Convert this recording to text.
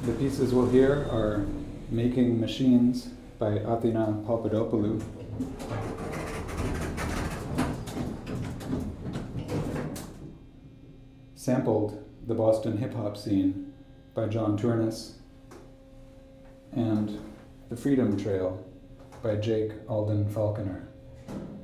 The pieces we'll hear are Making Machines by Athina Papadopoulou, sampled The Boston Hip Hop Scene by John Turnus, and The Freedom Trail by Jake Alden Falconer.